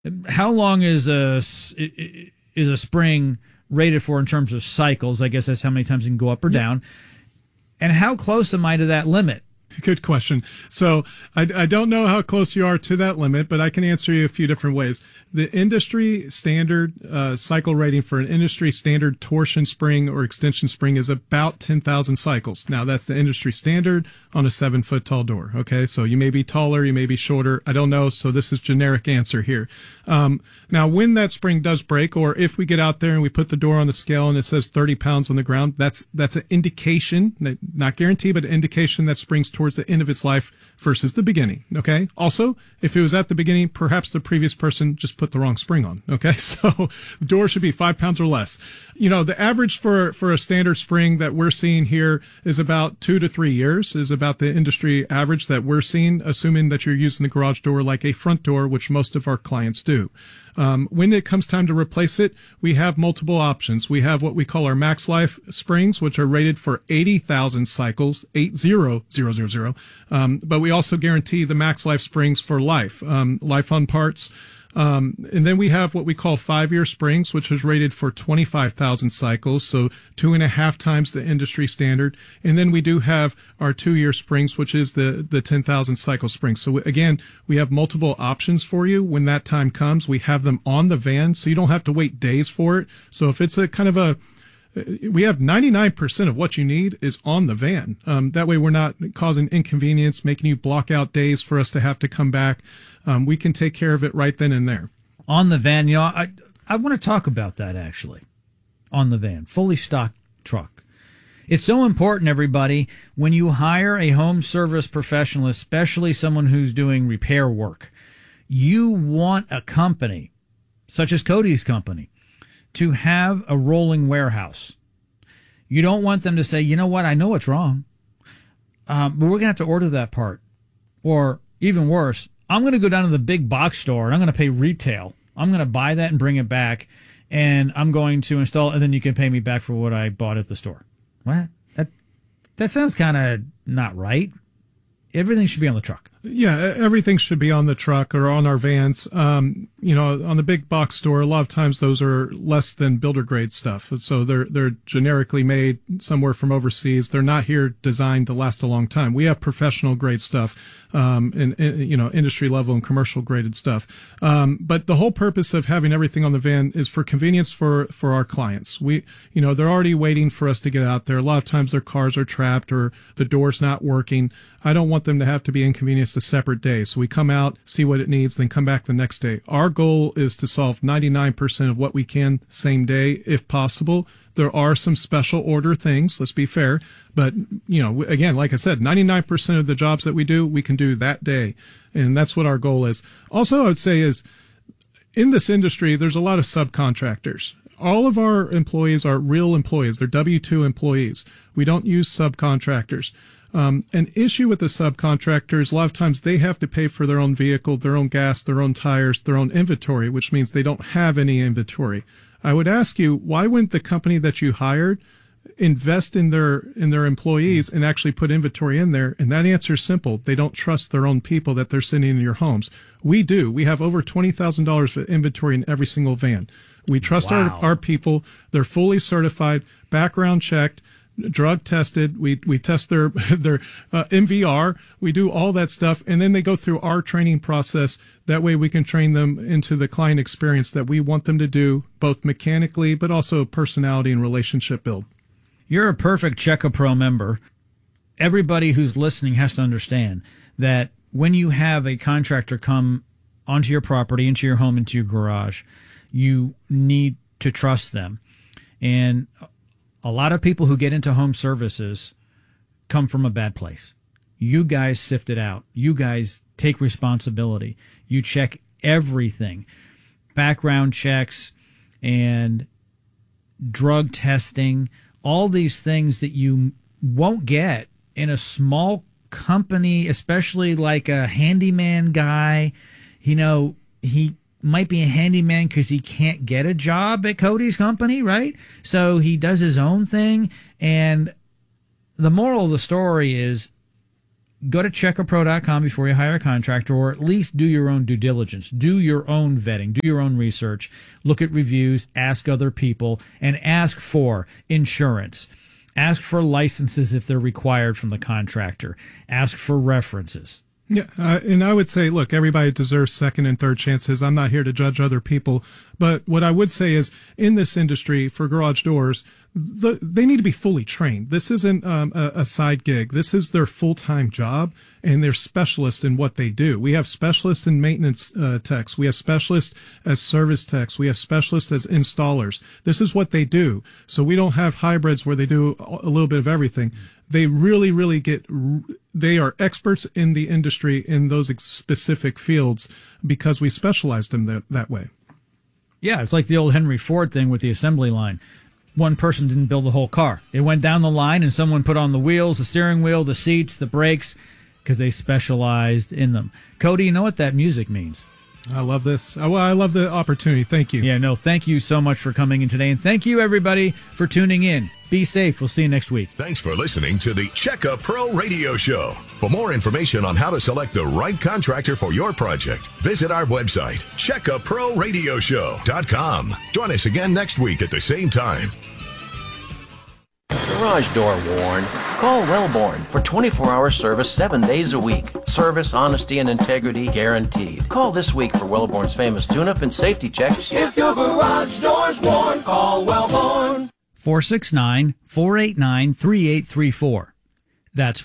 How long is a spring rated for in terms of cycles? I guess that's how many times it can go up or down. And how close am I to that limit? Good question. So I don't know how close you are to that limit, but I can answer you a few different ways. The industry standard cycle rating for an industry standard torsion spring or extension spring is about 10,000 cycles. Now, that's the industry standard on a 7-foot tall door. Okay, so you may be taller, you may be shorter. I don't know, so this is generic answer here. Now, when that spring does break, or if we get out there and we put the door on the scale and it says 30 pounds on the ground, that's an indication, not guarantee, but an indication that spring's towards the end of its life versus the beginning. Okay. Also, if it was at the beginning, perhaps the previous person just put the wrong spring on. Okay. So the door should be 5 pounds or less. The average for a standard spring that we're seeing here is about 2 to 3 years, is about the industry average that we're seeing, assuming that you're using the garage door like a front door, which most of our clients do. When it comes time to replace it, we have multiple options. We have what we call our max life springs, which are rated for 80,000 cycles, 80,000. But we also guarantee the max life springs for life, life on parts. And then we have what we call 5-year springs, which is rated for 25,000 cycles, so 2.5 times the industry standard. And then we do have our 2-year springs, which is the 10,000 cycle springs. So again, we have multiple options for you. When that time comes, we have them on the van, so you don't have to wait days for it. So if it's we have 99% of what you need is on the van. That way we're not causing inconvenience, making you block out days for us to have to come back. We can take care of it right then and there. On the van, I want to talk about that actually. On the van, fully stocked truck. It's so important, everybody, when you hire a home service professional, especially someone who's doing repair work, you want a company, such as Cody's company, to have a rolling warehouse. You don't want them to say, you know what, I know what's wrong, but we're going to have to order that part. Or even worse, I'm going to go down to the big box store and I'm going to pay retail. I'm going to buy that and bring it back, and I'm going to install it, and then you can pay me back for what I bought at the store. What? That sounds kind of not right. Everything should be on the truck. Yeah, everything should be on the truck or on our vans. On the big box store, a lot of times those are less than builder grade stuff. So they're generically made somewhere from overseas. They're not here designed to last a long time. We have professional grade stuff, industry level and commercial graded stuff. But the whole purpose of having everything on the van is for convenience for our clients. They're already waiting for us to get out there. A lot of times their cars are trapped or the door's not working. I don't want them to have to be inconvenienced a separate day. So we come out, see what it needs, then come back the next day. Our goal is to solve 99% of what we can same day, if possible. There are some special order things, let's be fair. But, again, like I said, 99% of the jobs that we do, we can do that day. And that's what our goal is. Also, I would say is, in this industry, there's a lot of subcontractors. All of our employees are real employees. They're W-2 employees. We don't use subcontractors. An issue with the subcontractors, a lot of times they have to pay for their own vehicle, their own gas, their own tires, their own inventory, which means they don't have any inventory. I would ask you, why wouldn't the company that you hired invest in their employees and actually put inventory in there? And that answer is simple. They don't trust their own people that they're sending in your homes. We do. We have over $20,000 of inventory in every single van. We trust our people. They're fully certified, background checked, drug tested. We test their MVR. We do all that stuff, and then they go through our training process. That way we can train them into the client experience that we want them to do, both mechanically but also personality and relationship build. You're a perfect Check-A-Pro member. Everybody who's listening has to understand that when you have a contractor come onto your property, into your home, into your garage, you need to trust them. And a lot of people who get into home services come from a bad place. You guys sift it out. You guys take responsibility. You check everything. Background checks and drug testing, all these things that you won't get in a small company, especially like a handyman guy. He might be a handyman because he can't get a job at Cody's company, right? So he does his own thing. And the moral of the story is go to checkapro.com before you hire a contractor, or at least do your own due diligence. Do your own vetting. Do your own research. Look at reviews. Ask other people. And ask for insurance. Ask for licenses if they're required from the contractor. Ask for references. Yeah, and I would say, look, everybody deserves second and third chances. I'm not here to judge other people. But what I would say is, in this industry for garage doors, they need to be fully trained. This isn't a side gig. This is their full-time job, and they're specialists in what they do. We have specialists in maintenance techs. We have specialists as service techs. We have specialists as installers. This is what they do. So we don't have hybrids where they do a little bit of everything. They really, really they are experts in the industry in those specific fields because we specialized them that way. Yeah, it's like the old Henry Ford thing with the assembly line. One person didn't build the whole car. It went down the line and someone put on the wheels, the steering wheel, the seats, the brakes, because they specialized in them. Cody, you know what that music means? I love this. I love the opportunity. Thank you. Yeah, no, thank you so much for coming in today. And thank you, everybody, for tuning in. Be safe. We'll see you next week. Thanks for listening to the Checka Pro Radio Show. For more information on how to select the right contractor for your project, visit our website, CheckaProRadioShow.com. Join us again next week at the same time. Garage door worn? Call Wellborn for 24-hour service 7 days a week. Service, honesty, and integrity guaranteed. Call this week for Wellborn's famous tune-up and safety checks. If your garage door's worn, call Wellborn. 469-489-3834. That's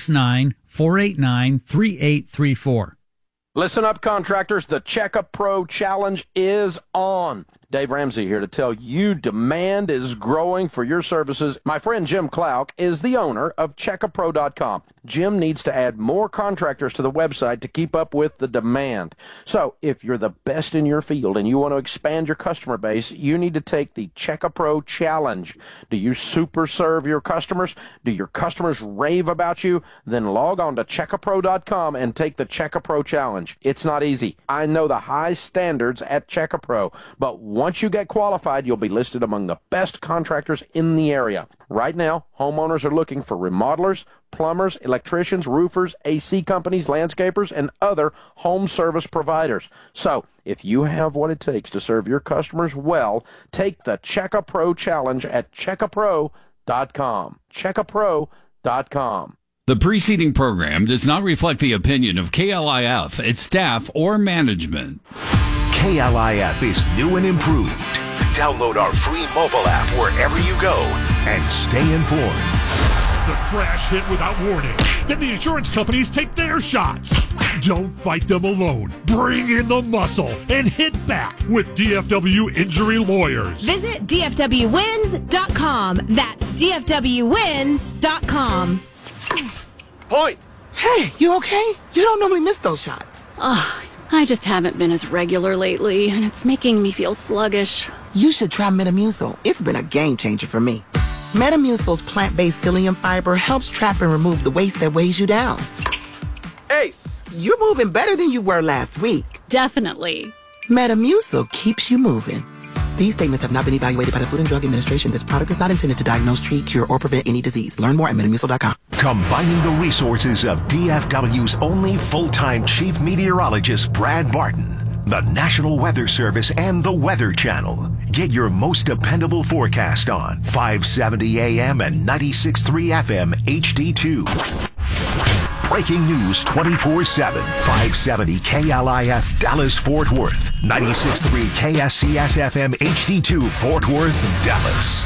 469-489-3834. Listen up, contractors. The Checka Pro Challenge is on. Dave Ramsey here to tell you demand is growing for your services. My friend Jim Klauck is the owner of CheckaPro.com. Jim needs to add more contractors to the website to keep up with the demand. So if you're the best in your field and you want to expand your customer base, you need to take the Checka Pro Challenge. Do you super serve your customers? Do your customers rave about you? Then log on to CheckaPro.com and take the Checka Pro Challenge. It's not easy. I know the high standards at Checka Pro, but once you get qualified, you'll be listed among the best contractors in the area. Right now, homeowners are looking for remodelers, plumbers, electricians, roofers, AC companies, landscapers, and other home service providers. So, if you have what it takes to serve your customers well, take the Checka Pro Challenge at CheckaPro.com. CheckaPro.com. The preceding program does not reflect the opinion of KLIF, its staff, or management. KLIF is new and improved. Download our free mobile app wherever you go and stay informed. The crash hit without warning. Then the insurance companies take their shots. Don't fight them alone. Bring in the muscle and hit back with DFW Injury Lawyers. Visit DFWWins.com. That's DFWWins.com. Point. Hey, you okay? You don't normally miss those shots. I just haven't been as regular lately, and it's making me feel sluggish. You should try Metamucil. It's been a game changer for me. Metamucil's plant-based psyllium fiber helps trap and remove the waste that weighs you down. Ace, you're moving better than you were last week. Definitely. Metamucil keeps you moving. These statements have not been evaluated by the Food and Drug Administration. This product is not intended to diagnose, treat, cure, or prevent any disease. Learn more at Metamucil.com. Combining the resources of DFW's only full-time chief meteorologist, Brad Barton, the National Weather Service, and the Weather Channel. Get your most dependable forecast on 570 AM and 96.3 FM HD2. Breaking news 24/7. 570 KLIF Dallas Fort Worth. 96.3 KSCS FM HD2 Fort Worth, Dallas.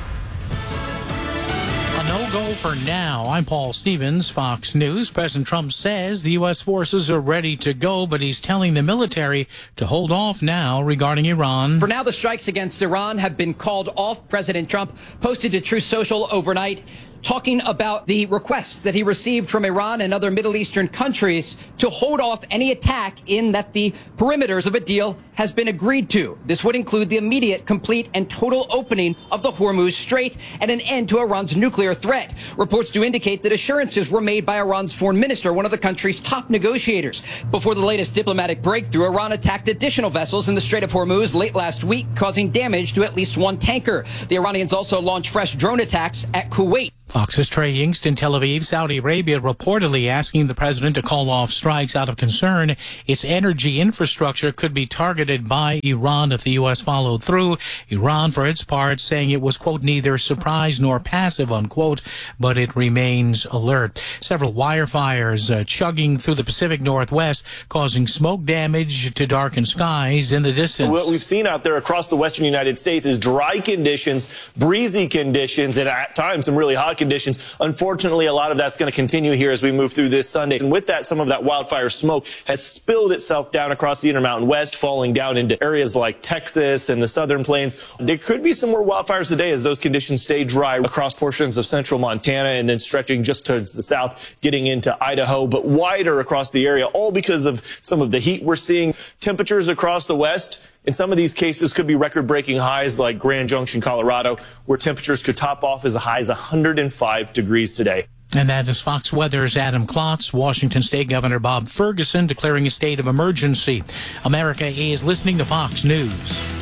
A no-go for now. I'm Paul Stevens, Fox News. President Trump says the U.S. forces are ready to go, but he's telling the military to hold off now regarding Iran. For now, the strikes against Iran have been called off. President Trump posted to Truth Social overnight, talking about the request that he received from Iran and other Middle Eastern countries to hold off any attack, in that the perimeters of a deal has been agreed to. This would include the immediate, complete, and total opening of the Hormuz Strait and an end to Iran's nuclear threat. Reports do indicate that assurances were made by Iran's foreign minister, one of the country's top negotiators. Before the latest diplomatic breakthrough, Iran attacked additional vessels in the Strait of Hormuz late last week, causing damage to at least one tanker. The Iranians also launched fresh drone attacks at Kuwait. Fox's Trey Yingst in Tel Aviv, Saudi Arabia, reportedly asking the president to call off strikes out of concern its energy infrastructure could be targeted by Iran if the U.S. followed through. Iran, for its part, saying it was, quote, neither surprised nor passive, unquote, but it remains alert. Several wildfires chugging through the Pacific Northwest, causing smoke damage to darkened skies in the distance. What we've seen out there across the western United States is dry conditions, breezy conditions, and at times some really hot conditions. Unfortunately, a lot of that's going to continue here as we move through this Sunday. And with that, some of that wildfire smoke has spilled itself down across the Intermountain West, falling down into areas like Texas and the southern plains. There could be some more wildfires today as those conditions stay dry across portions of central Montana and then stretching just towards the south, getting into Idaho, but wider across the area, all because of some of the heat we're seeing. Temperatures across the west, in some of these cases, could be record-breaking highs like Grand Junction, Colorado, where temperatures could top off as high as 105 degrees today. And that is Fox Weather's Adam Klotz. Washington State Governor Bob Ferguson declaring a state of emergency. America is listening to Fox News.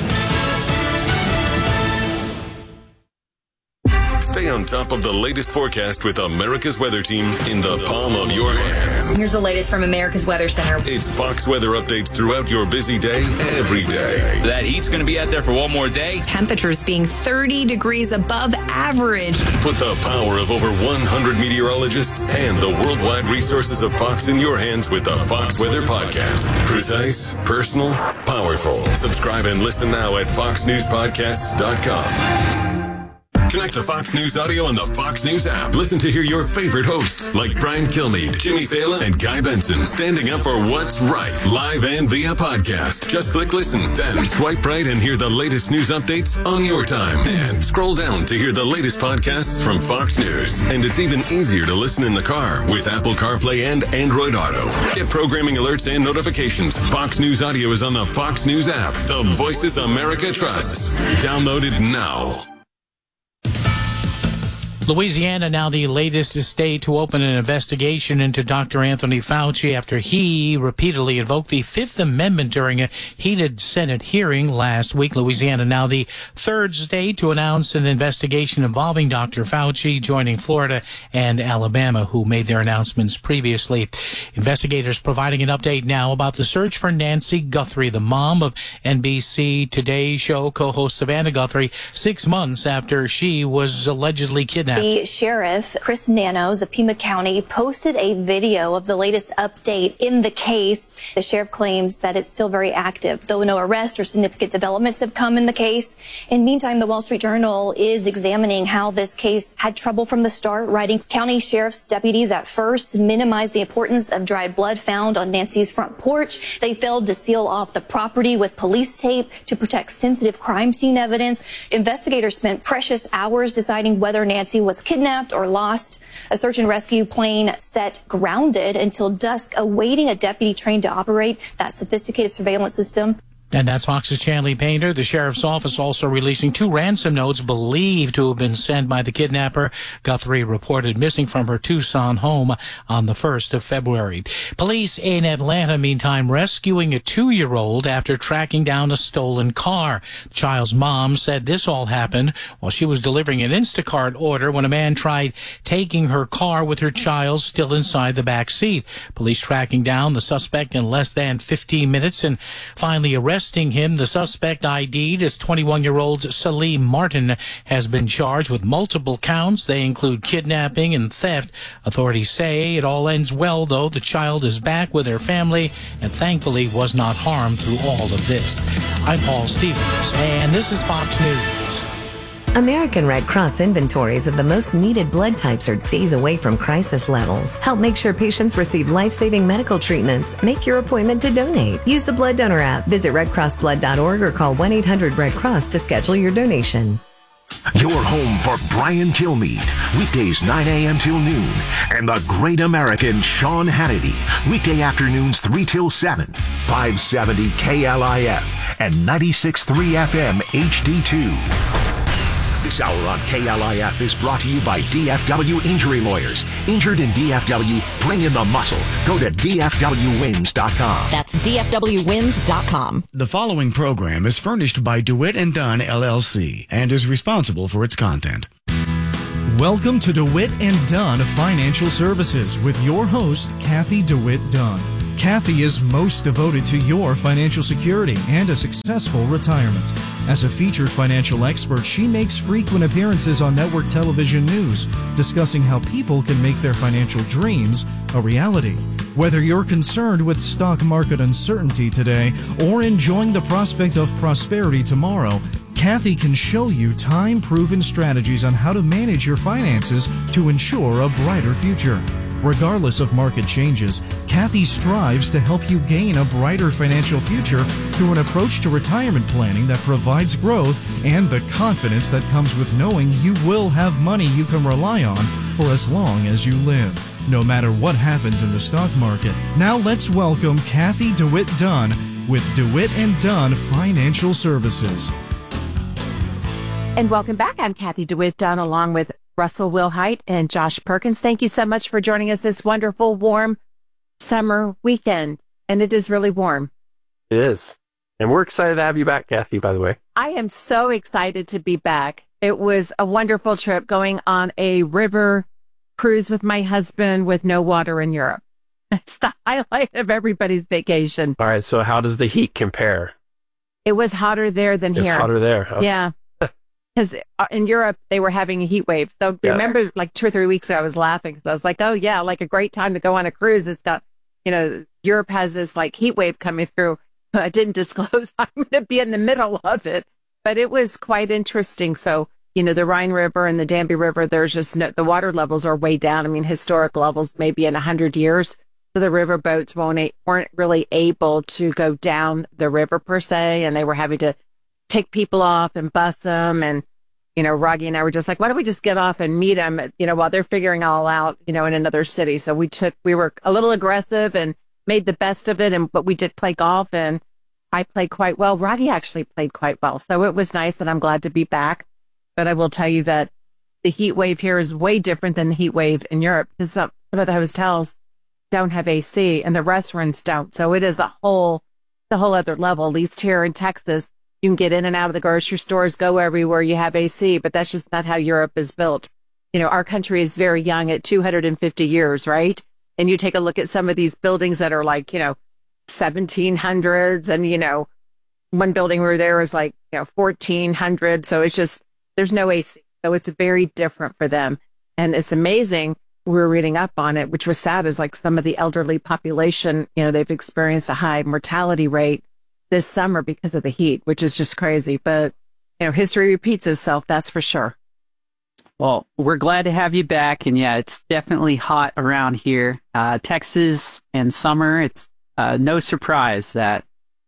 Stay on top of the latest forecast with America's Weather Team in the palm of your hands. Here's the latest from America's Weather Center. It's Fox weather updates throughout your busy day, every day. That heat's going to be out there for one more day. Temperatures being 30 degrees above average. Put the power of over 100 meteorologists and the worldwide resources of Fox in your hands with the Fox Weather Podcast. Precise, personal, powerful. Subscribe and listen now at foxnewspodcasts.com. Connect to Fox News Audio on the Fox News app. Listen to hear your favorite hosts like Brian Kilmeade, Jimmy Fallon, and Guy Benson standing up for what's right, live and via podcast. Just click listen, then swipe right and hear the latest news updates on your time. And scroll down to hear the latest podcasts from Fox News. And it's even easier to listen in the car with Apple CarPlay and Android Auto. Get programming alerts and notifications. Fox News Audio is on the Fox News app. The voices America trusts. Download it now. Louisiana now the latest state to open an investigation into Dr. Anthony Fauci after he repeatedly invoked the Fifth Amendment during a heated Senate hearing last week. Louisiana now the third state to announce an investigation involving Dr. Fauci, joining Florida and Alabama, who made their announcements previously. Investigators providing an update now about the search for Nancy Guthrie, the mom of NBC Today Show co-host Savannah Guthrie, 6 months after she was allegedly kidnapped. The sheriff, Chris Nanos of Pima County, posted a video of the latest update in the case. The sheriff claims that it's still very active, though no arrest or significant developments have come in the case. In the meantime, the Wall Street Journal is examining how this case had trouble from the start, writing county sheriff's deputies at first minimized the importance of dried blood found on Nancy's front porch. They failed to seal off the property with police tape to protect sensitive crime scene evidence. Investigators spent precious hours deciding whether Nancy was kidnapped or lost. A search and rescue plane set grounded until dusk, awaiting a deputy trained to operate that sophisticated surveillance system. And that's Fox's Chanley Painter. The sheriff's office also releasing 2 ransom notes believed to have been sent by the kidnapper. Guthrie reported missing from her Tucson home on the 1st of February. Police in Atlanta, meantime, rescuing a 2-year-old after tracking down a stolen car. The child's mom said this all happened while she was delivering an Instacart order when a man tried taking her car with her child still inside the back seat. Police tracking down the suspect in less than 15 minutes and finally arresting him. The suspect, ID'd as 21-year-old Salim Martin, has been charged with multiple counts. They include kidnapping and theft. Authorities say it all ends well, though. The child is back with her family and thankfully was not harmed through all of this. I'm Paul Stevens, and this is Fox News. American Red Cross inventories of the most needed blood types are days away from crisis levels. Help make sure patients receive life-saving medical treatments. Make your appointment to donate. Use the Blood Donor app. Visit redcrossblood.org or call 1-800-RED-CROSS to schedule your donation. Your home for Brian Kilmeade, weekdays 9 a.m. till noon, and the great American Sean Hannity, weekday afternoons 3 till 7, 570 KLIF and 96.3 FM HD2. This hour on KLIF is brought to you by DFW Injury Lawyers. Injured in DFW, bring in the muscle. Go to DFWWins.com. That's DFWWins.com. The following program is furnished by DeWitt & Dunn, LLC, and is responsible for its content. Welcome to DeWitt & Dunn Financial Services with your host, Kathy DeWitt Dunn. Kathy is most devoted to your financial security and a successful retirement. As a featured financial expert, she makes frequent appearances on network television news, discussing how people can make their financial dreams a reality. Whether you're concerned with stock market uncertainty today or enjoying the prospect of prosperity tomorrow, Kathy can show you time-proven strategies on how to manage your finances to ensure a brighter future. Regardless of market changes, Kathy strives to help you gain a brighter financial future through an approach to retirement planning that provides growth and the confidence that comes with knowing you will have money you can rely on for as long as you live, no matter what happens in the stock market. Now let's welcome Kathy DeWitt Dunn with DeWitt & Dunn Financial Services. And welcome back. I'm Kathy DeWitt Dunn along with Russell Wilhite and Josh Perkins. Thank you so much for joining us this wonderful, warm summer weekend. And it is really warm. It is. And we're excited to have you back, Kathy, by the way. I am so excited to be back. It was a wonderful trip going on a river cruise with my husband with no water in Europe. It's the highlight of everybody's vacation. All right. So how does the heat compare? It was hotter there than here. It's hotter there. Huh? Yeah. Because in Europe, they were having a heat wave. So remember, like 2 or 3 weeks ago, I was laughing because I was like, oh, yeah, like a great time to go on a cruise. It's got, Europe has this like heat wave coming through. I didn't disclose I'm going to be in the middle of it, but it was quite interesting. So, the Rhine River and the Danube River, there's just the water levels are way down. I mean, historic levels maybe in 100 years. So the river boats weren't really able to go down the river per se, and they were having to take people off and bus them. And, Roggy and I were just like, why don't we just get off and meet them, while they're figuring all out, in another city. So we were a little aggressive and made the best of it. But we did play golf and I played quite well. Roggy actually played quite well. So it was nice and I'm glad to be back. But I will tell you that the heat wave here is way different than the heat wave in Europe because some of the hotels don't have AC and the restaurants don't. So it is the whole other level, at least here in Texas. You can get in and out of the grocery stores, go everywhere you have AC, but that's just not how Europe is built. Our country is very young at 250 years, right? And you take a look at some of these buildings that are like, 1700s and, one building we were there was like, 1400. So it's just, there's no AC. So it's very different for them. And it's amazing. We were reading up on it, which was sad, is like some of the elderly population, they've experienced a high mortality rate this summer because of the heat, which is just crazy. But, history repeats itself, that's for sure. Well, we're glad to have you back. And yeah, it's definitely hot around here. Texas and summer, it's no surprise that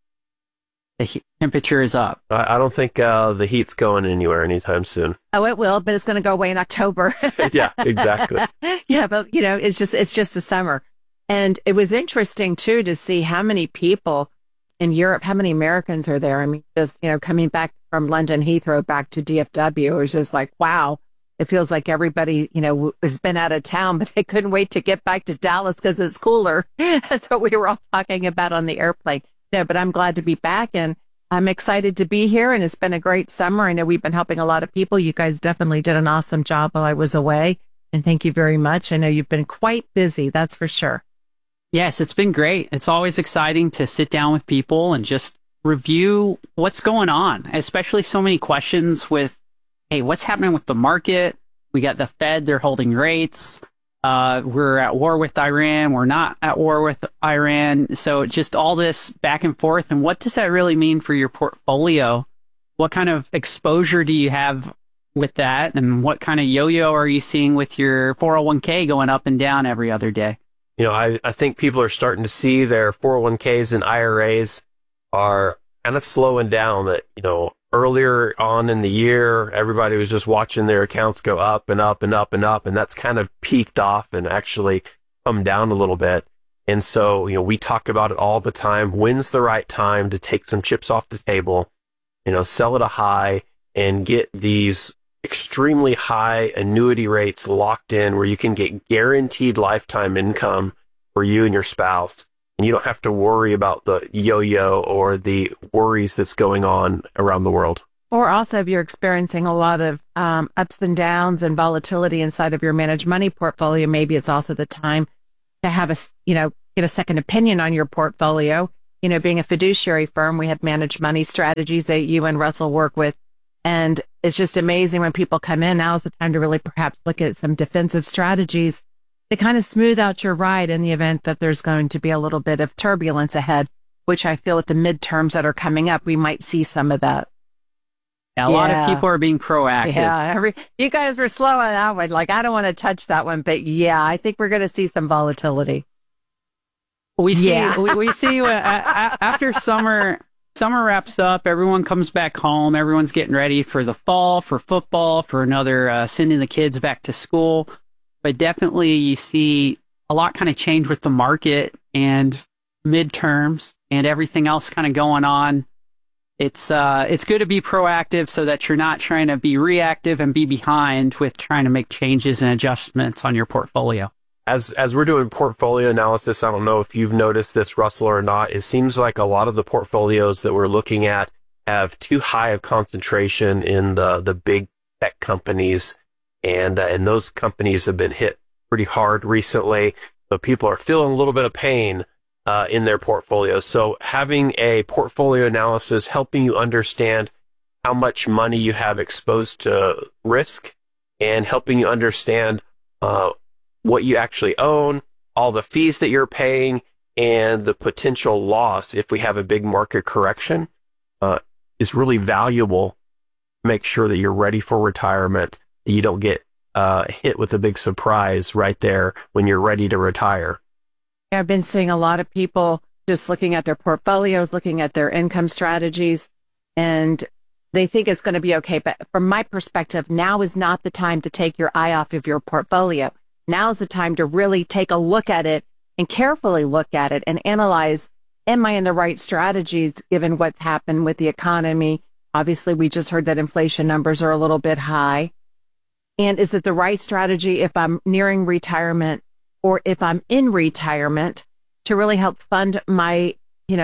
the temperature is up. I don't think the heat's going anywhere anytime soon. Oh, it will, but it's going to go away in October. Yeah, exactly. Yeah, but, it's just the summer. And it was interesting, too, to see how many people in Europe, how many Americans are there? I mean, just, coming back from London Heathrow back to DFW, it was just like, wow, it feels like everybody, has been out of town, but they couldn't wait to get back to Dallas because it's cooler. That's what we were all talking about on the airplane. No, but I'm glad to be back and I'm excited to be here. And it's been a great summer. I know we've been helping a lot of people. You guys definitely did an awesome job while I was away. And thank you very much. I know you've been quite busy. That's for sure. Yes, it's been great. It's always exciting to sit down with people and just review what's going on, especially so many questions with, hey, what's happening with the market? We got the Fed, they're holding rates. We're at war with Iran. We're not at war with Iran. So just all this back and forth. And what does that really mean for your portfolio? What kind of exposure do you have with that? And what kind of yo-yo are you seeing with your 401k going up and down every other day? I think people are starting to see their 401ks and IRAs are kind of slowing down. That, earlier on in the year, everybody was just watching their accounts go up and up and up and up. And that's kind of peaked off and actually come down a little bit. And so, we talk about it all the time. When's the right time to take some chips off the table, sell at a high and get these extremely high annuity rates locked in where you can get guaranteed lifetime income for you and your spouse. And you don't have to worry about the yo-yo or the worries that's going on around the world. Or also, if you're experiencing a lot of ups and downs and volatility inside of your managed money portfolio, maybe it's also the time to have get a second opinion on your portfolio. Being a fiduciary firm, we have managed money strategies that you and Russell work with. And it's just amazing when people come in. Now is the time to really perhaps look at some defensive strategies to kind of smooth out your ride in the event that there's going to be a little bit of turbulence ahead, which I feel with the midterms that are coming up, we might see some of that. Yeah, a lot of people are being proactive. Yeah, you guys were slow on that one. Like, I don't want to touch that one, but yeah, I think we're going to see some volatility. We see after summer wraps up, everyone comes back home. Everyone's getting ready for the fall, for football, for another sending the kids back to school. But definitely you see a lot kind of change with the market and midterms and everything else kind of going on. It's good to be proactive so that you're not trying to be reactive and be behind with trying to make changes and adjustments on your portfolio. As we're doing portfolio analysis, I don't know if you've noticed this, Russell, or not. It seems like a lot of the portfolios that we're looking at have too high of concentration in the big tech companies, and those companies have been hit pretty hard recently. So people are feeling a little bit of pain in their portfolios. So having a portfolio analysis, helping you understand how much money you have exposed to risk, and helping you understand what you actually own, all the fees that you're paying, and the potential loss if we have a big market correction is really valuable. Make sure that you're ready for retirement, that you don't get hit with a big surprise right there when you're ready to retire. I've been seeing a lot of people just looking at their portfolios, looking at their income strategies, and they think it's going to be okay. But from my perspective, now is not the time to take your eye off of your portfolio. Now is the time to really take a look at it and carefully look at it and analyze, am I in the right strategies given what's happened with the economy? Obviously, we just heard that inflation numbers are a little bit high. And is it the right strategy if I'm nearing retirement or if I'm in retirement to really help fund my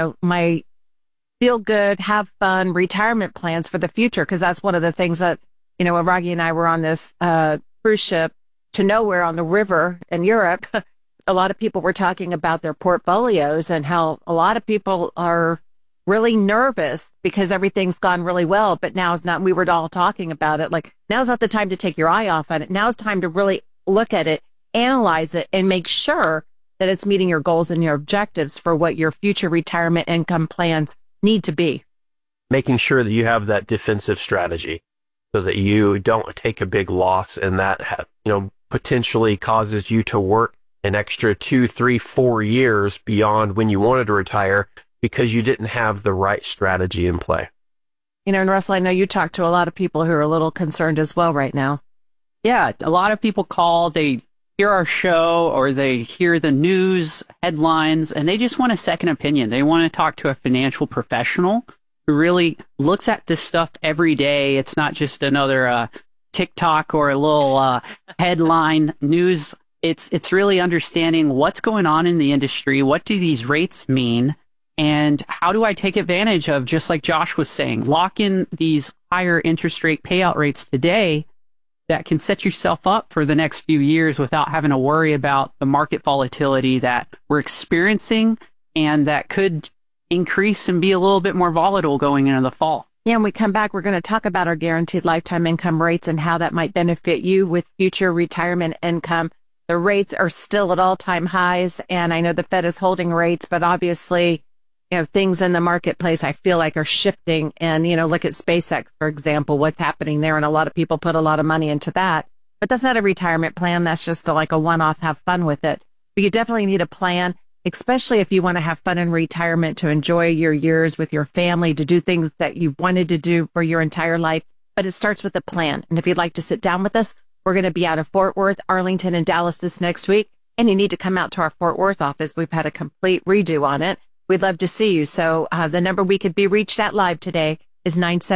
feel good, have fun retirement plans for the future? Because that's one of the things that, when Raggy and I were on this cruise ship to nowhere on the river in Europe, a lot of people were talking about their portfolios and how a lot of people are really nervous because everything's gone really well, but now is not, we were all talking about it, like now's not the time to take your eye off on it. Now's time to really look at it, analyze it, and make sure that it's meeting your goals and your objectives for what your future retirement income plans need to be. Making sure that you have that defensive strategy so that you don't take a big loss and that, potentially causes you to work an extra 2, 3, 4 years beyond when you wanted to retire because you didn't have the right strategy in play. And Russell, I know you talk to a lot of people who are a little concerned as well right now. Yeah, a lot of people call, they hear our show or they hear the news headlines and they just want a second opinion. They want to talk to a financial professional who really looks at this stuff every day. It's not just another TikTok or a little headline news. It's really understanding what's going on in the industry. What do these rates mean? And how do I take advantage of, just like Josh was saying, lock in these higher interest rate payout rates today that can set yourself up for the next few years without having to worry about the market volatility that we're experiencing and that could increase and be a little bit more volatile going into the fall. Yeah, when we come back, we're going to talk about our guaranteed lifetime income rates and how that might benefit you with future retirement income. The rates are still at all-time highs, and I know the Fed is holding rates, but obviously, things in the marketplace I feel like are shifting. And, look at SpaceX, for example, what's happening there, and a lot of people put a lot of money into that. But that's not a retirement plan. That's just like a one-off, have fun with it. But you definitely need a plan, especially if you want to have fun in retirement, to enjoy your years with your family, to do things that you wanted to do for your entire life. But it starts with a plan. And if you'd like to sit down with us, we're going to be out of Fort Worth, Arlington, and Dallas this next week. And you need to come out to our Fort Worth office. We've had a complete redo on it. We'd love to see you. So the number we could be reached at live today is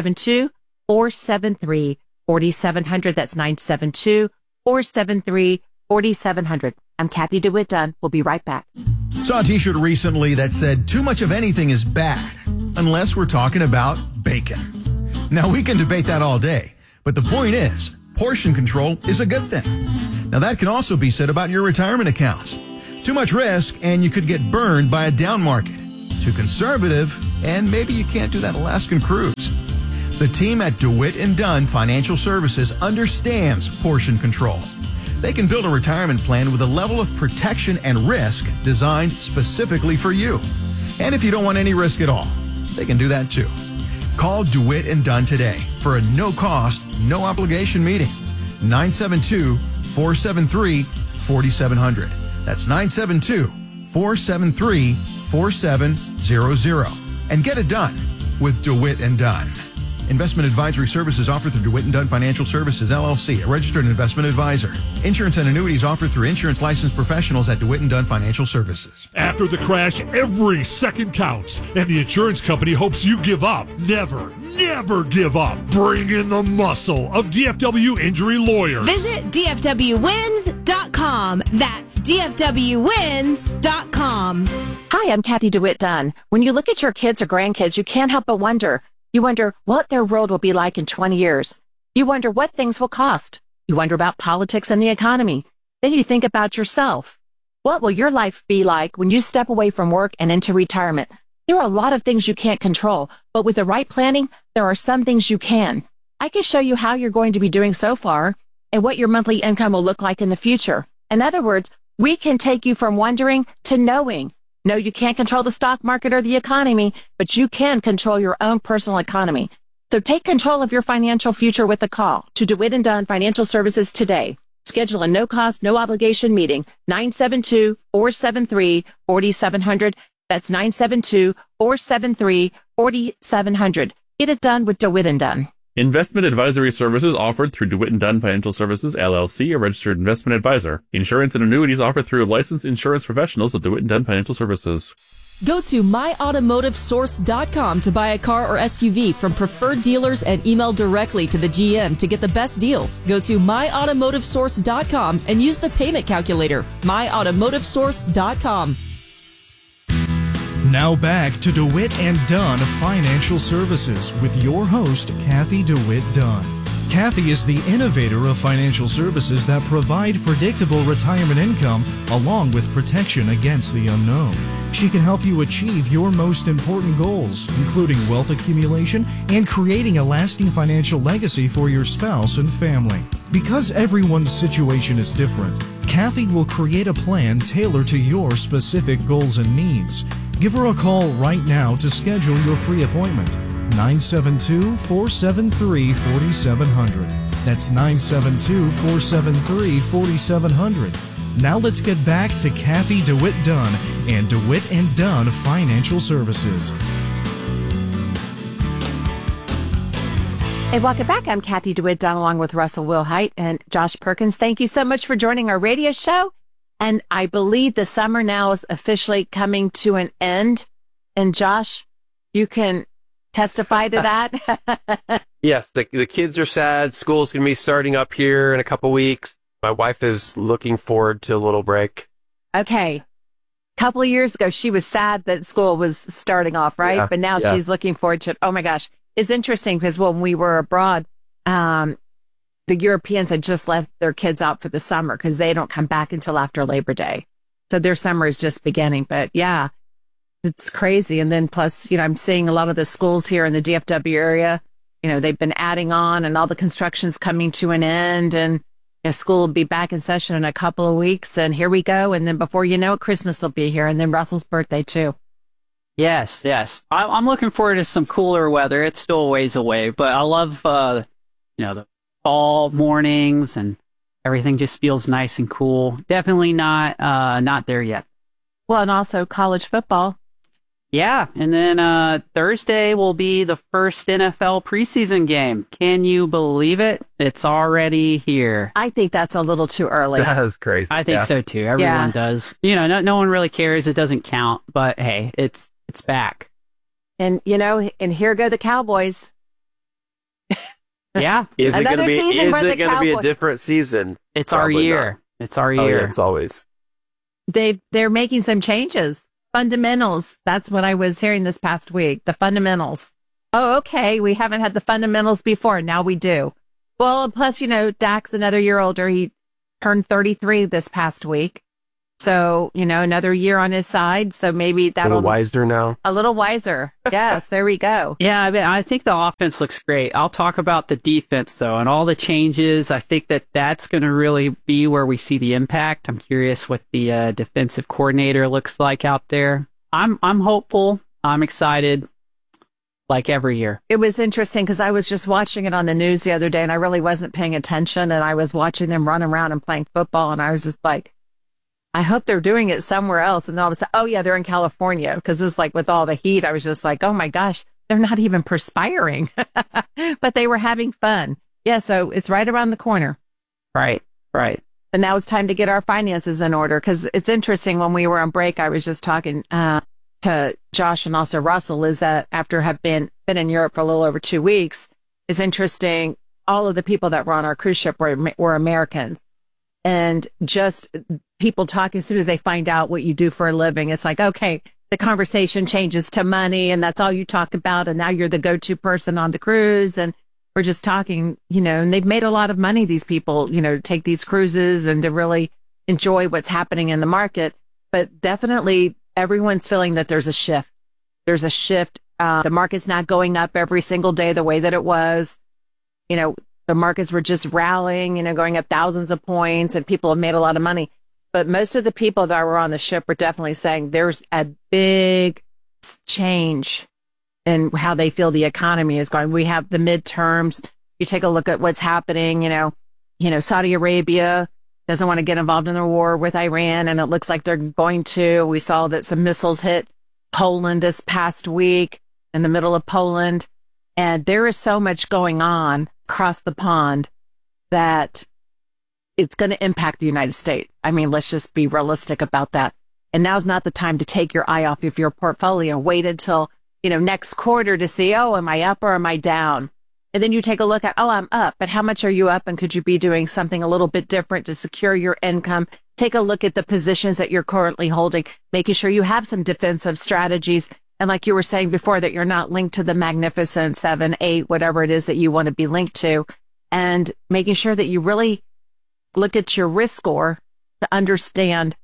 972-473-4700. That's 972-473-4700. I'm Kathy DeWitt Dunn. We'll be right back. Saw a t-shirt recently that said, too much of anything is bad, unless we're talking about bacon. Now, we can debate that all day, but the point is, portion control is a good thing. Now, that can also be said about your retirement accounts. Too much risk, and you could get burned by a down market. Too conservative, and maybe you can't do that Alaskan cruise. The team at DeWitt & Dunn Financial Services understands portion control. They can build a retirement plan with a level of protection and risk designed specifically for you. And if you don't want any risk at all, they can do that too. Call DeWitt & Dunn today for a no-cost, no-obligation meeting. 972-473-4700. That's 972-473-4700. And get it done with DeWitt & Dunn. Investment advisory services offered through DeWitt & Dunn Financial Services, LLC, a registered investment advisor. Insurance and annuities offered through insurance licensed professionals at DeWitt & Dunn Financial Services. After the crash, every second counts, and the insurance company hopes you give up. Never give up. Bring in the muscle of DFW Injury Lawyers. Visit DFWwins.com. That's DFWwins.com. Hi, I'm Kathy DeWitt Dunn. When you look at your kids or grandkids, you can't help but wonder. You wonder what their world will be like in 20 years. You wonder what things will cost. You wonder about politics and the economy. Then you think about yourself. What will your life be like when you step away from work and into retirement? There are a lot of things you can't control, but with the right planning, there are some things you can. I can show you how you're going to be doing so far and what your monthly income will look like in the future. In other words, we can take you from wondering to knowing. No, you can't control the stock market or the economy, but you can control your own personal economy. So take control of your financial future with a call to DeWitt & Dunn Financial Services today. Schedule a no-cost, no-obligation meeting, 972-473-4700. That's 972-473-4700. Get it done with DeWitt & Dunn. Investment advisory services offered through DeWitt & Dunn Financial Services, LLC, a registered investment advisor. Insurance and annuities offered through licensed insurance professionals at DeWitt & Dunn Financial Services. Go to myautomotivesource.com to buy a car or SUV from preferred dealers and email directly to the GM to get the best deal. Go to myautomotivesource.com and use the payment calculator, myautomotivesource.com. Now back to DeWitt & Dunn Financial Services with your host, Kathy DeWitt Dunn. Kathy is the innovator of financial services that provide predictable retirement income along with protection against the unknown. She can help you achieve your most important goals, including wealth accumulation and creating a lasting financial legacy for your spouse and family. Because everyone's situation is different, Kathy will create a plan tailored to your specific goals and needs. Give her a call right now to schedule your free appointment. 972-473-4700. That's 972-473-4700. Now let's get back to Kathy DeWitt Dunn and DeWitt & Dunn Financial Services. Hey, welcome back. I'm Kathy DeWitt Dunn along with Russell Wilhite and Josh Perkins. Thank you so much for joining our radio show. And I believe the summer now is officially coming to an end. And Josh, you can testify to that. Yes, the kids are sad. School's going to be starting up here in a couple weeks. My wife is looking forward to a little break. Okay. A couple of years ago, she was sad that school was starting off, right? Yeah, but now she's looking forward to it. Oh, my gosh. It's interesting because when we were abroad, the Europeans had just left their kids out for the summer because they don't come back until after Labor Day. So their summer is just beginning. But yeah, it's crazy. And then plus, I'm seeing a lot of the schools here in the DFW area, they've been adding on and all the construction's coming to an end and school will be back in session in a couple of weeks. And here we go. And then before you know it, Christmas will be here and then Russell's birthday too. Yes. I'm looking forward to some cooler weather. It's still a ways away, but I love, the fall mornings and everything just feels nice and cool. Definitely not there yet. Well, and also college football. Yeah, and then Thursday will be the first NFL preseason game. Can you believe it? It's already here. I think that's a little too early. That is crazy. I think so too. Everyone does. No one really cares. It doesn't count. But hey, it's back. And and here go the Cowboys. Yeah. Is it going to be a different season? It's Probably our year. Not. It's our year. Yeah, it's always. They're making some changes. Fundamentals. That's what I was hearing this past week. The fundamentals. Oh, okay. We haven't had the fundamentals before. Now we do. Well, plus, Dak's another year older. He turned 33 this past week. So, another year on his side. So maybe that'll... A little wiser now. A little wiser. Yes, there we go. Yeah, I think the offense looks great. I'll talk about the defense, though, and all the changes. I think that's going to really be where we see the impact. I'm curious what the defensive coordinator looks like out there. I'm hopeful. I'm excited, like every year. It was interesting because I was just watching it on the news the other day, and I really wasn't paying attention, and I was watching them run around and playing football, and I was just like, I hope they're doing it somewhere else. And then all of a sudden, oh yeah, they're in California, because it was like with all the heat, I was just like, oh my gosh, they're not even perspiring, but they were having fun. Yeah. So it's right around the corner. Right. And now it's time to get our finances in order. Cause it's interesting, when we were on break, I was just talking, to Josh and also Russell, is that after have been in Europe for a little over 2 weeks, is interesting. All of the people that were on our cruise ship were Americans. And just people talking, as soon as they find out what you do for a living, it's like, okay, the conversation changes to money, and that's all you talk about. And now you're the go-to person on the cruise. And we're just talking, and they've made a lot of money, these people, to take these cruises and to really enjoy what's happening in the market. But definitely everyone's feeling that there's a shift. There's a shift. The market's not going up every single day the way that it was. The markets were just rallying, going up thousands of points, and people have made a lot of money. But most of the people that were on the ship were definitely saying there's a big change in how they feel the economy is going. We have the midterms. You take a look at what's happening, Saudi Arabia doesn't want to get involved in the war with Iran, and it looks like they're going to. We saw that some missiles hit Poland this past week, in the middle of Poland. And there is so much going on across the pond that it's going to impact the United States. I mean, let's just be realistic about that. And now's not the time to take your eye off of your portfolio. Wait until, next quarter to see, oh, am I up or am I down? And then you take a look at, oh, I'm up, but how much are you up? And could you be doing something a little bit different to secure your income? Take a look at the positions that you're currently holding, making sure you have some defensive strategies. And like you were saying before, that you're not linked to the Magnificent 7, 8, whatever it is that you want to be linked to, and making sure that you really look at your risk score to understand,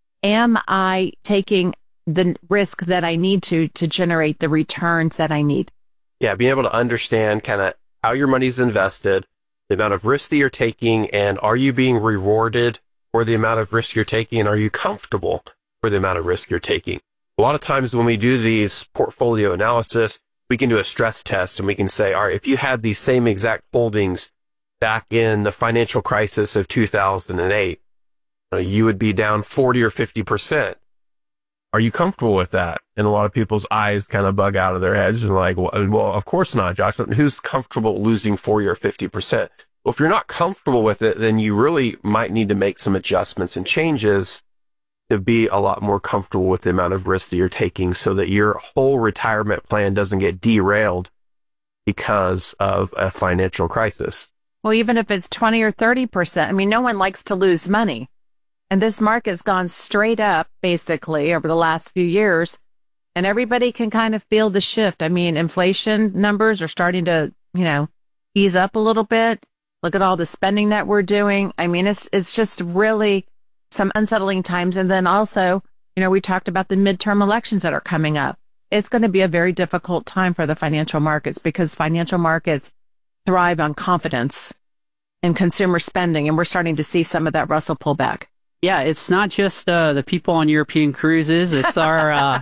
am I taking the risk that I need to generate the returns that I need? Yeah, being able to understand kind of how your money's invested, the amount of risk that you're taking, and are you being rewarded for the amount of risk you're taking, and are you comfortable for the amount of risk you're taking? A lot of times when we do these portfolio analysis, we can do a stress test and we can say, all right, if you had these same exact holdings back in the financial crisis of 2008, you would be down 40 or 50%. Are you comfortable with that? And a lot of people's eyes kind of bug out of their heads and like, well, of course not, Josh. Who's comfortable losing 40 or 50%? Well, if you're not comfortable with it, then you really might need to make some adjustments and changes to be a lot more comfortable with the amount of risk that you're taking, so that your whole retirement plan doesn't get derailed because of a financial crisis. Well, even if it's 20 or 30%, I mean, no one likes to lose money. And this market's gone straight up, basically, over the last few years. And everybody can kind of feel the shift. I mean, inflation numbers are starting to, ease up a little bit. Look at all the spending that we're doing. I mean, it's just really some unsettling times. And then also, we talked about the midterm elections that are coming up. It's going to be a very difficult time for the financial markets, because financial markets thrive on confidence and consumer spending. And we're starting to see some of that Russell pullback. Yeah, it's not just the people on European cruises. It's our,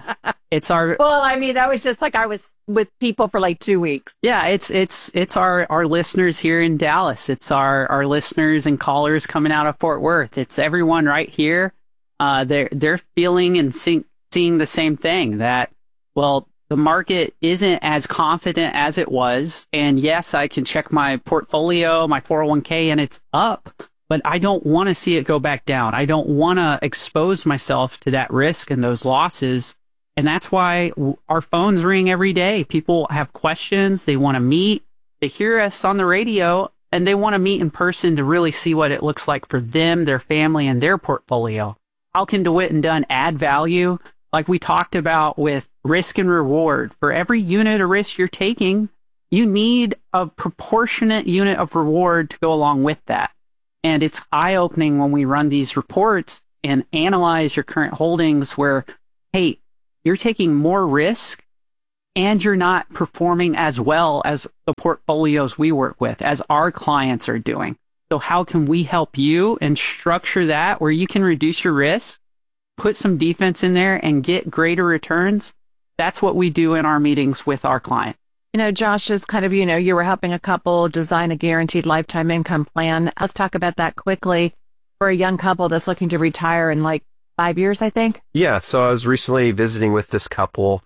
Well, I mean, that was just like I was with people for like 2 weeks. Yeah, it's our listeners here in Dallas. It's our listeners and callers coming out of Fort Worth. It's everyone right here. They're feeling and seeing the same thing, that, well, the market isn't as confident as it was. And yes, I can check my portfolio, my 401k, and it's up. But I don't want to see it go back down. I don't want to expose myself to that risk and those losses. And that's why our phones ring every day. People have questions. They want to meet. They hear us on the radio, and they want to meet in person to really see what it looks like for them, their family, and their portfolio. How can DeWitt and Dunn add value? like we talked about with risk and reward, for every unit of risk you're taking, you need a proportionate unit of reward to go along with that. And it's eye-opening when we run these reports and analyze your current holdings where, hey, you're taking more risk and you're not performing as well as the portfolios we work with, as our clients are doing. So how can we help you and structure that where you can reduce your risk, put some defense in there, and get greater returns? That's what we do in our meetings with our clients. You know, Josh, is kind of, you were helping a couple design a guaranteed lifetime income plan. Let's talk about that quickly for a young couple that's looking to retire in like 5 years, I think. Yeah. So I was recently visiting with this couple,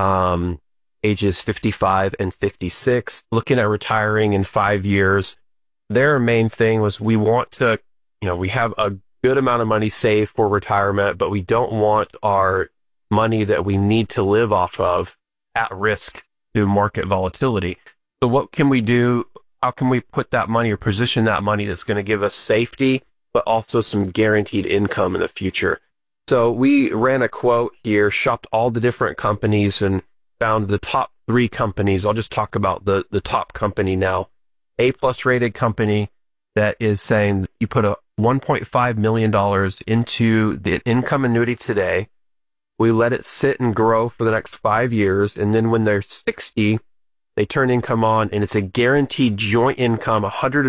ages 55 and 56, looking at retiring in 5 years. Their main thing was we want to, we have a good amount of money saved for retirement, but we don't want our money that we need to live off of at risk to market volatility. So what can we do? How can we put that money or position that money that's going to give us safety, but also some guaranteed income in the future? So we ran a quote here, shopped all the different companies and found the top 3 companies. I'll just talk about the top company now. A+ rated company that is saying you put a $1.5 million into the income annuity today. We let it sit and grow for the next 5 years. And then when they're 60, they turn income on, and it's a guaranteed joint income,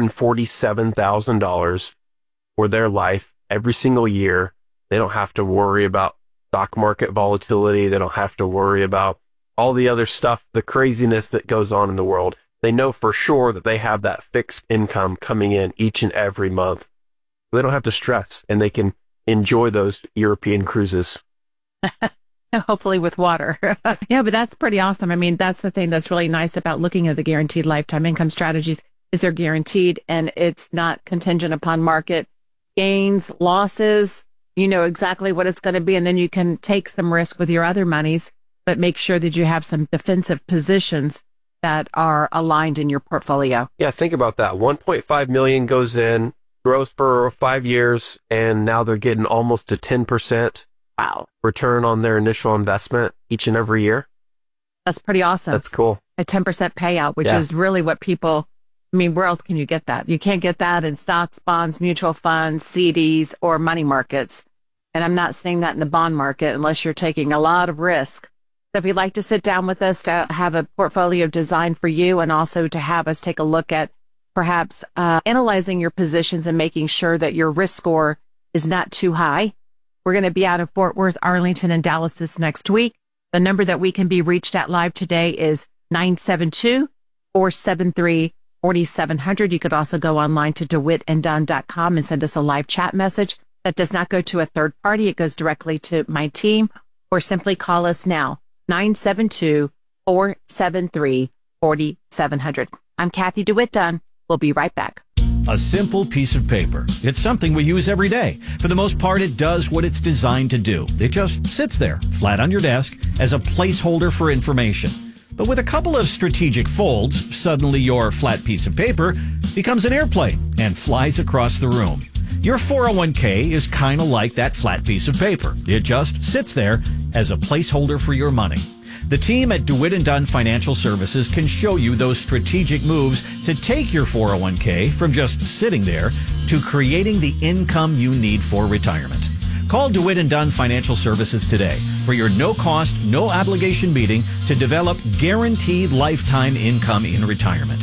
$147,000 for their life every single year. They don't have to worry about stock market volatility. They don't have to worry about all the other stuff, the craziness that goes on in the world. They know for sure that they have that fixed income coming in each and every month. They don't have to stress, and they can enjoy those European cruises. Hopefully with water. Yeah, but that's pretty awesome. I mean, that's the thing that's really nice about looking at the guaranteed lifetime income strategies is they're guaranteed, and it's not contingent upon market gains, losses. You know exactly what it's going to be, and then you can take some risk with your other monies, but make sure that you have some defensive positions that are aligned in your portfolio. Yeah, think about that. 1.5 million goes in, grows for 5 years, and now they're getting almost a 10% return on their initial investment each and every year. That's pretty awesome. That's cool. A 10% payout, which is really what people, where else can you get that? You can't get that in stocks, bonds, mutual funds, CDs, or money markets. And I'm not saying that in the bond market unless you're taking a lot of risk. So if you'd like to sit down with us to have a portfolio designed for you, and also to have us take a look at perhaps analyzing your positions and making sure that your risk score is not too high. We're going to be out of Fort Worth, Arlington, and Dallas this next week. The number that we can be reached at live today is 972-473-4700. You could also go online to DeWittandDunn.com and send us a live chat message. That does not go to a third party. It goes directly to my team, or simply call us now, 972-473-4700. I'm Kathy DeWitt Dunn. We'll be right back. A simple piece of paper. It's something we use every day. For the most part, it does what it's designed to do. It just sits there, flat on your desk, as a placeholder for information. But with a couple of strategic folds, suddenly your flat piece of paper becomes an airplane and flies across the room. Your 401k is kind of like that flat piece of paper. It just sits there as a placeholder for your money. The team at DeWitt & Dunn Financial Services can show you those strategic moves to take your 401k from just sitting there to creating the income you need for retirement. Call DeWitt & Dunn Financial Services today for your no-cost, no-obligation meeting to develop guaranteed lifetime income in retirement.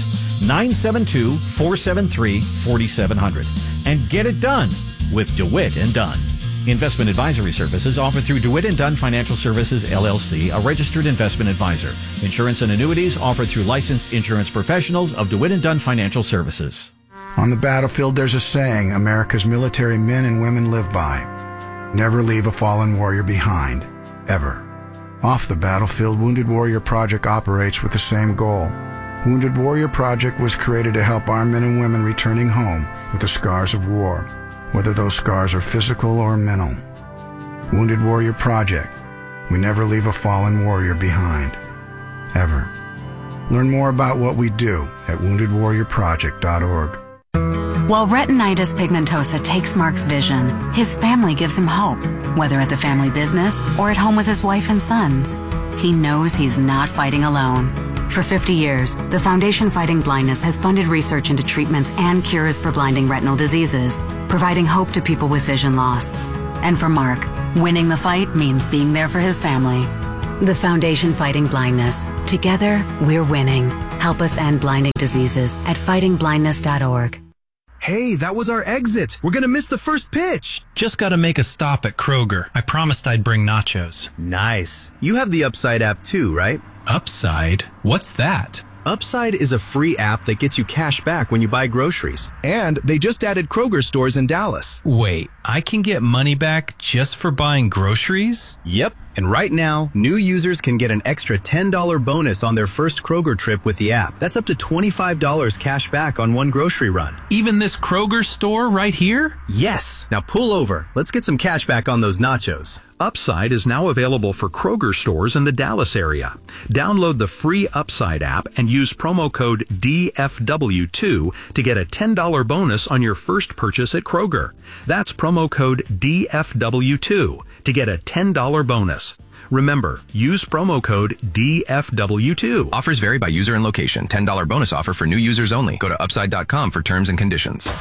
972-473-4700. And get it done with DeWitt & Dunn. Investment advisory services offered through DeWitt & Dunn Financial Services, LLC, a registered investment advisor. Insurance and annuities offered through licensed insurance professionals of DeWitt & Dunn Financial Services. On the battlefield, there's a saying America's military men and women live by. Never leave a fallen warrior behind, ever. Off the battlefield, Wounded Warrior Project operates with the same goal. Wounded Warrior Project was created to help our men and women returning home with the scars of war, whether those scars are physical or mental. Wounded Warrior Project. We never leave a fallen warrior behind, ever. Learn more about what we do at woundedwarriorproject.org. While retinitis pigmentosa takes Mark's vision, his family gives him hope, whether at the family business or at home with his wife and sons. He knows he's not fighting alone. For 50 years, the Foundation Fighting Blindness has funded research into treatments and cures for blinding retinal diseases, providing hope to people with vision loss. And for Mark, winning the fight means being there for his family. The Foundation Fighting Blindness. Together, we're winning. Help us end blinding diseases at fightingblindness.org. Hey, that was our exit. We're gonna miss the first pitch. Just gotta make a stop at Kroger. I promised I'd bring nachos. Nice. You have the Upside app too, right? Upside? What's that? Upside is a free app that gets you cash back when you buy groceries. And they just added Kroger stores in Dallas. Wait, I can get money back just for buying groceries? Yep. And right now, new users can get an extra $10 bonus on their first Kroger trip with the app. That's up to $25 cash back on one grocery run. Even this Kroger store right here? Yes. Now pull over. Let's get some cash back on those nachos. Upside is now available for Kroger stores in the Dallas area. Download the free Upside app and use promo code DFW2 to get a $10 bonus on your first purchase at Kroger. That's promo code DFW2 to get a $10 bonus. Remember, use promo code DFW2. Offers vary by user and location. $10 bonus offer for new users only. Go to upside.com for terms and conditions.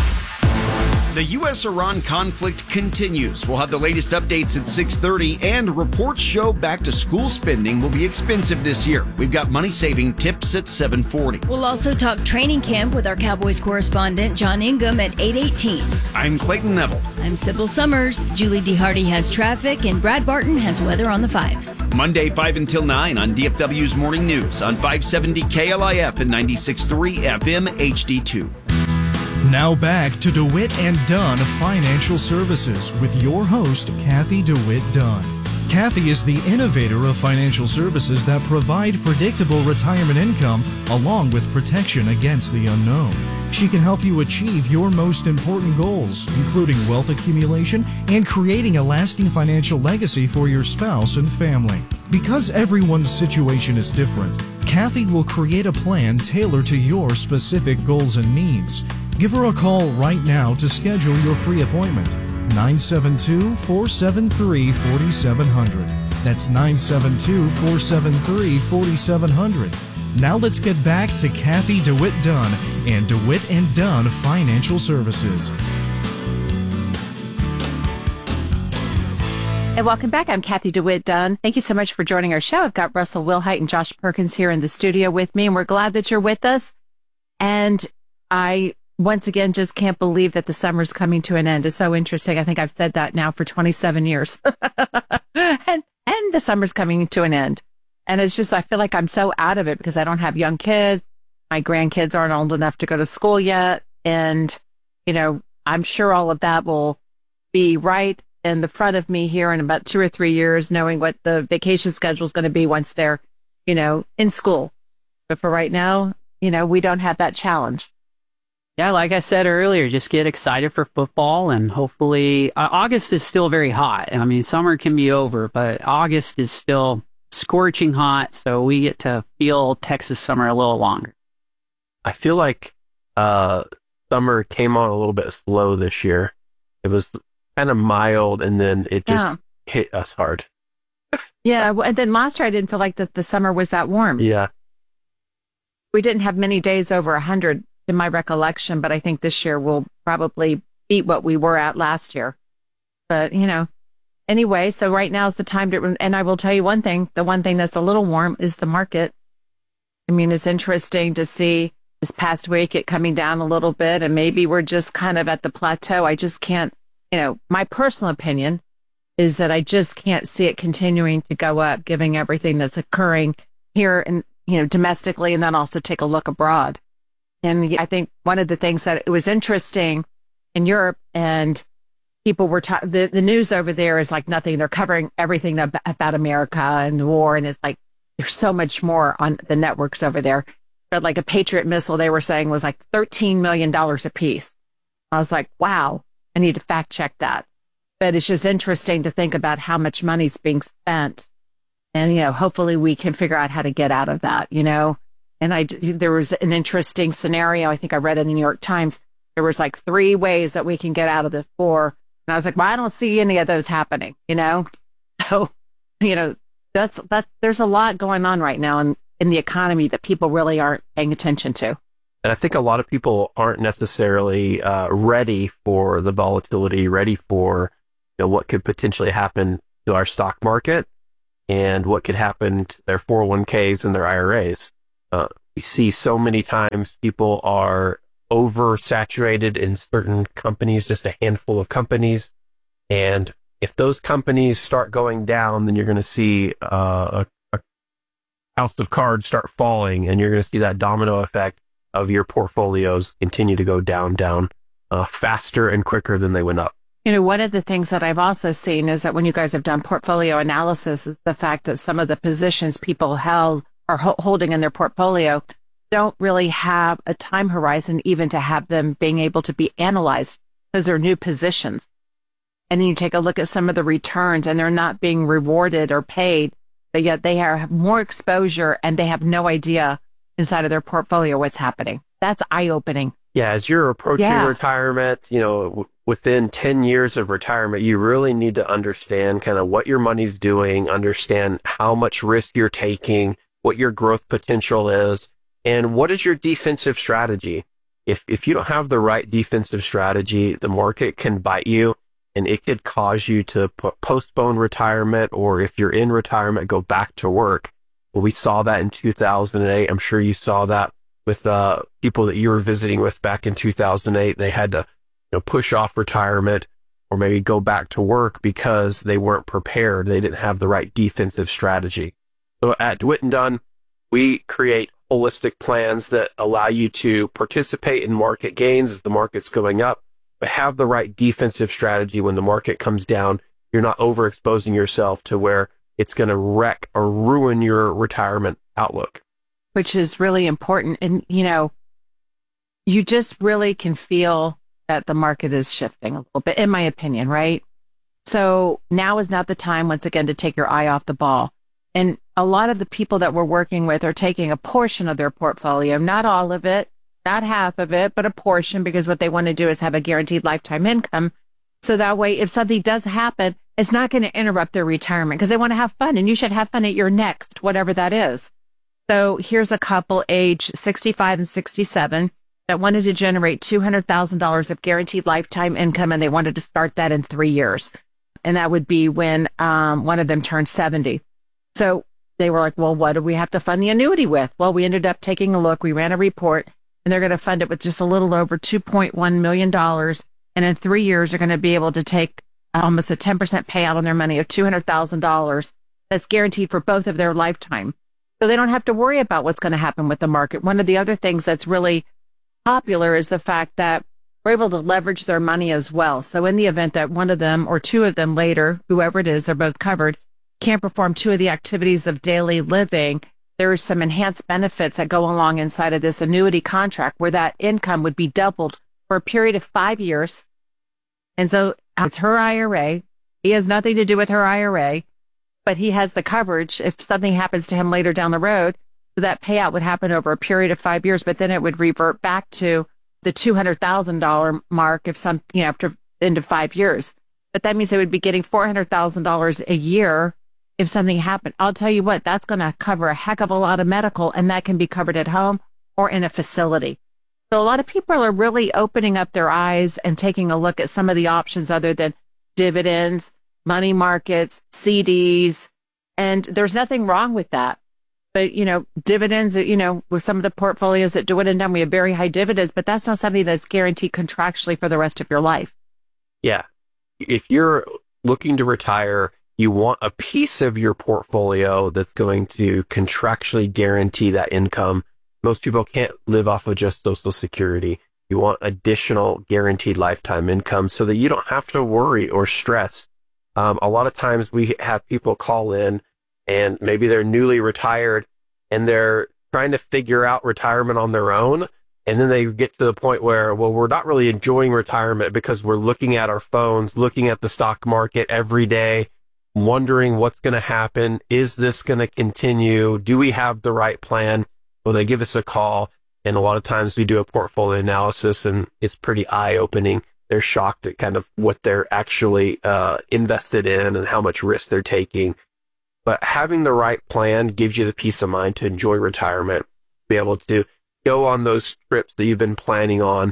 The U.S.-Iran conflict continues. We'll have the latest updates at 6:30, and reports show back-to-school spending will be expensive this year. We've got money-saving tips at 7:40. We'll also talk training camp with our Cowboys correspondent, John Ingham, at 8:18. I'm Clayton Neville. I'm Sybil Summers. Julie DeHardy has traffic, and Brad Barton has weather on the 5s. Monday, 5 until 9 on DFW's Morning News on 570 KLIF and 96.3 FM HD2. Now back to DeWitt and Dunn Financial Services with your host, Kathy DeWitt Dunn. Kathy is the innovator of financial services that provide predictable retirement income along with protection against the unknown. She can help you achieve your most important goals, including wealth accumulation and creating a lasting financial legacy for your spouse and family. Because everyone's situation is different, Kathy will create a plan tailored to your specific goals and needs. Give her a call right now to schedule your free appointment. 972-473-4700. That's 972-473-4700. Now let's get back to Kathy DeWitt Dunn and DeWitt and Dunn Financial Services. And welcome back. I'm Kathy DeWitt Dunn. Thank you so much for joining our show. I've got Russell Wilhite and Josh Perkins here in the studio with me, and we're glad that you're with us. And I once again just can't believe that the summer's coming to an end. It's so interesting. I think I've said that now for 27 years. and the summer's coming to an end. And it's just, I feel like I'm so out of it because I don't have young kids. My grandkids aren't old enough to go to school yet. And, you know, I'm sure all of that will be right in the front of me here in about 2 or 3 years, knowing what the vacation schedule is going to be once they're, you know, in school. But for right now, you know, we don't have that challenge. Yeah, like I said earlier, just get excited for football, and hopefully August is still very hot. I mean, summer can be over, but August is still scorching hot, so we get to feel Texas summer a little longer. I feel like summer came on a little bit slow this year. It was kind of mild, and then it just hit us hard. Yeah, and then last year I didn't feel like that the summer was that warm. Yeah. We didn't have many days over 100 in my recollection, but I think this year will probably beat what we were at last year. But, you know, anyway, so right now is the time to, and I will tell you one thing, the one thing that's a little warm is the market. I mean, it's interesting to see this past week it coming down a little bit, and maybe we're just kind of at the plateau. I just can't, you know, my personal opinion is that I just can't see it continuing to go up, given everything that's occurring here and, you know, domestically, and then also take a look abroad. And I think one of the things that it was interesting in Europe, and people were the news over there is like nothing. They're covering everything about America and the war, and it's like there's so much more on the networks over there. But like a Patriot missile, they were saying was like $13 million a piece. I was like, wow, I need to fact check that. But it's just interesting to think about how much money's being spent, and you know, hopefully we can figure out how to get out of that. You know. And there was an interesting scenario, I think I read in the New York Times. There was like 3 ways that we can get out of this 4. And I was like, well, I don't see any of those happening, So, there's a lot going on right now in the economy that people really aren't paying attention to. And I think a lot of people aren't necessarily ready for the volatility, ready for what could potentially happen to our stock market and what could happen to their 401ks and their IRAs. We see so many times people are oversaturated in certain companies, just a handful of companies. And if those companies start going down, then you're going to see a house of cards start falling, and you're going to see that domino effect of your portfolios continue to go down faster and quicker than they went up. One of the things that I've also seen is that when you guys have done portfolio analysis is the fact that some of the positions people holding in their portfolio don't really have a time horizon even to have them being able to be analyzed because they're new positions. And then you take a look at some of the returns and they're not being rewarded or paid, but yet they have more exposure and they have no idea inside of their portfolio what's happening. That's eye-opening. Yeah, as you're approaching retirement, within 10 years of retirement, you really need to understand kind of what your money's doing, understand how much risk you're taking, what your growth potential is, and what is your defensive strategy. If you don't have the right defensive strategy, the market can bite you, and it could cause you to postpone retirement, or if you're in retirement, go back to work. Well, we saw that in 2008. I'm sure you saw that with people that you were visiting with back in 2008. They had to push off retirement or maybe go back to work because they weren't prepared. They didn't have the right defensive strategy. So at DeWitt & Dunn, we create holistic plans that allow you to participate in market gains as the market's going up, but have the right defensive strategy when the market comes down. You're not overexposing yourself to where it's going to wreck or ruin your retirement outlook. Which is really important. And, you just really can feel that the market is shifting a little bit, in my opinion, right? So now is not the time, once again, to take your eye off the ball. And a lot of the people that we're working with are taking a portion of their portfolio, not all of it, not half of it, but a portion, because what they want to do is have a guaranteed lifetime income. So that way, if something does happen, it's not going to interrupt their retirement because they want to have fun, and you should have fun at your next, whatever that is. So here's a couple age 65 and 67 that wanted to generate $200,000 of guaranteed lifetime income, and they wanted to start that in 3 years. And that would be when one of them turned 70. So they were like, well, what do we have to fund the annuity with? Well, we ended up taking a look. We ran a report, and they're going to fund it with just a little over $2.1 million. And in 3 years, they're going to be able to take almost a 10% payout on their money of $200,000 that's guaranteed for both of their lifetime. So they don't have to worry about what's going to happen with the market. One of the other things that's really popular is the fact that we're able to leverage their money as well. So in the event that one of them or two of them later, whoever it is, they're both covered, can't perform 2 of the activities of daily living, there are some enhanced benefits that go along inside of this annuity contract where that income would be doubled for a period of 5 years. And so it's her IRA. He has nothing to do with her IRA, but he has the coverage if something happens to him later down the road. So that payout would happen over a period of 5 years, but then it would revert back to the $200,000 mark if after the end of 5 years. But that means they would be getting $400,000 a year if something happened. I'll tell you what, that's going to cover a heck of a lot of medical, and that can be covered at home or in a facility. So a lot of people are really opening up their eyes and taking a look at some of the options other than dividends, money markets, CDs, and there's nothing wrong with that. But, dividends, with some of the portfolios that DeWitt & Dunn, we have very high dividends, but that's not something that's guaranteed contractually for the rest of your life. Yeah. If you're looking to retire, you want a piece of your portfolio that's going to contractually guarantee that income. Most people can't live off of just Social Security. You want additional guaranteed lifetime income so that you don't have to worry or stress. A lot of times we have people call in and maybe they're newly retired and they're trying to figure out retirement on their own. And then they get to the point where, well, we're not really enjoying retirement because we're looking at our phones, looking at the stock market every day, wondering what's going to happen. Is this going to continue? Do we have the right plan? Well, they give us a call And a lot of times we do a portfolio analysis and it's pretty eye-opening. They're shocked at kind of what they're actually invested in and how much risk they're taking. But having the right plan gives you the peace of mind to enjoy retirement, be able to go on those trips that you've been planning on,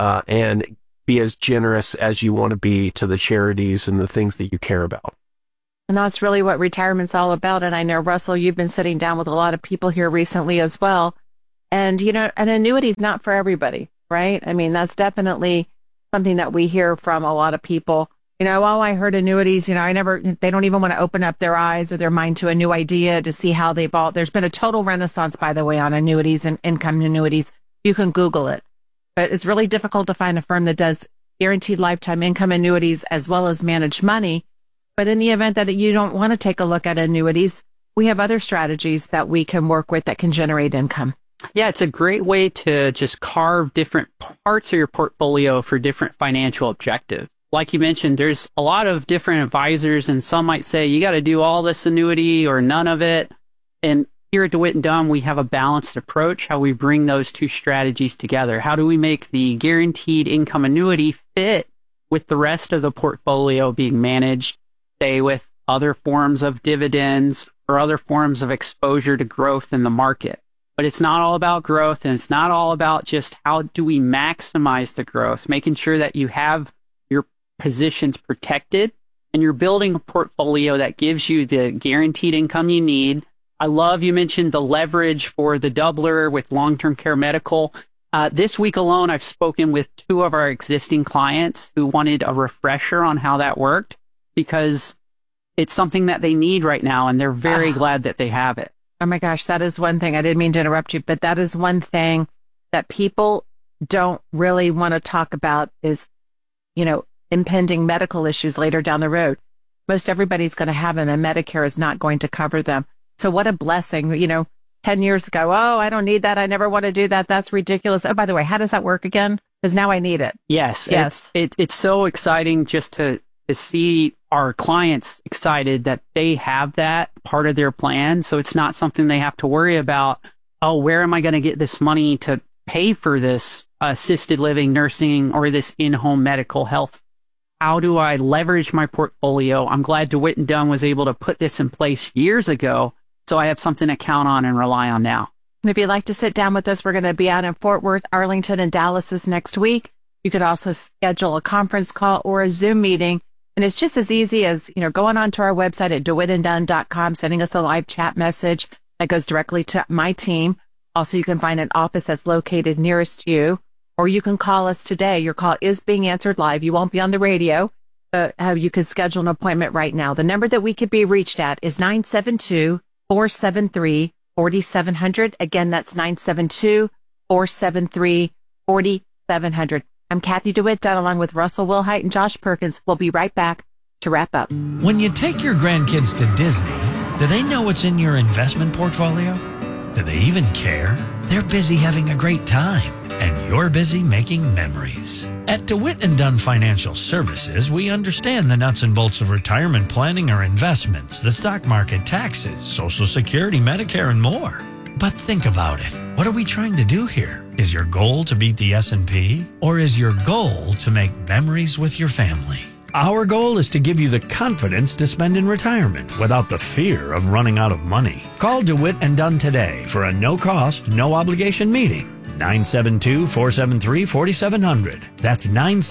and be as generous as you want to be to the charities and the things that you care about. And that's really what retirement's all about. And I know, Russell, you've been sitting down with a lot of people here recently as well. And, you know, an annuity is not for everybody, right? I mean, that's definitely something that we hear from a lot of people. You know, oh, I heard annuities, you know, they don't even want to open up their eyes or their mind to a new idea to see how they evolve. There's been a total renaissance, by the way, on annuities and income annuities. You can Google it. But it's really difficult to find a firm that does guaranteed lifetime income annuities as well as managed money. But in the event that you don't want to take a look at annuities, we have other strategies that we can work with that can generate income. Yeah, it's a great way to just carve different parts of your portfolio for different financial objectives. Like you mentioned, there's a lot of different advisors, and some might say you got to do all this annuity or none of it. And here at DeWitt & Dunn, we have a balanced approach, how we bring those two strategies together. How do we make the guaranteed income annuity fit with the rest of the portfolio being managed, say, with other forms of dividends or other forms of exposure to growth in the market? But it's not all about growth, and it's not all about just how do we maximize the growth, making sure that you have your positions protected and you're building a portfolio that gives you the guaranteed income you need. I love you mentioned the leverage for the doubler with long-term care medical. This week alone, I've spoken with 2 of our existing clients who wanted a refresher on how that worked because it's something that they need right now, and they're very glad that they have it. Oh my gosh, that is one thing. I didn't mean to interrupt you, but that is one thing that people don't really want to talk about is, you know, impending medical issues later down the road. Most everybody's going to have them, and Medicare is not going to cover them. So what a blessing. You know, 10 years ago, oh, I don't need that. I never want to do that. That's ridiculous. Oh, by the way, how does that work again? Because now I need it. Yes. It's so exciting just to see our clients excited that they have that part of their plan. So it's not something they have to worry about. Oh, where am I going to get this money to pay for this assisted living, nursing, or this in-home medical health? How do I leverage my portfolio? I'm glad DeWitt & Dunn was able to put this in place years ago, so I have something to count on and rely on now. And if you'd like to sit down with us, we're going to be out in Fort Worth, Arlington, and Dallas this next week. You could also schedule a conference call or a Zoom meeting. And it's just as easy as, you know, going onto our website at dewittanddunn.com, sending us a live chat message that goes directly to my team. Also, you can find an office that's located nearest to you, or you can call us today. Your call is being answered live. You won't be on the radio, but you could schedule an appointment right now. The number that we could be reached at is 972-473-4700. Again, that's 972-473-4700. I'm Kathy DeWitt Dunn, along with Russell Wilhite and Josh Perkins. We'll be right back to wrap up. When you take your grandkids to Disney, do they know what's in your investment portfolio? Do they even care? They're busy having a great time, and you're busy making memories. At DeWitt & Dunn Financial Services, we understand the nuts and bolts of retirement planning or investments, the stock market, taxes, Social Security, Medicare, and more. But think about it. What are we trying to do here? Is your goal to beat the S&P? Or is your goal to make memories with your family? Our goal is to give you the confidence to spend in retirement without the fear of running out of money. Call DeWitt & Dunn today for a no-cost, no-obligation meeting. 972-473-4700. That's